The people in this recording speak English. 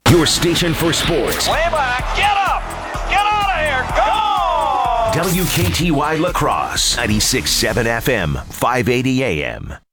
Your station for sports. Way back. Get up. Get out of here. Go. WKTY La Crosse, 96.7 FM, 580 AM.